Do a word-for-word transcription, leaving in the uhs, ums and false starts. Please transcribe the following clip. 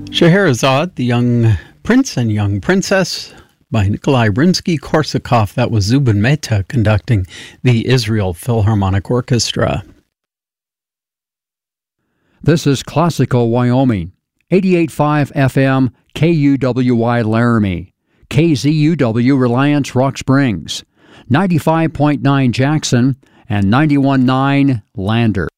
Scheherazade, the Young Prince and Young Princess by Nikolai Rimsky-Korsakov. That was Zubin Mehta conducting the Israel Philharmonic Orchestra. This is Classical Wyoming, eighty-eight point five F M, K U W Y Laramie, K Z U W Reliance Rock Springs, ninety-five point nine Jackson, and ninety-one point nine Lander.